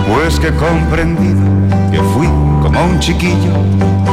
Pues que he comprendido que fui como un chiquillo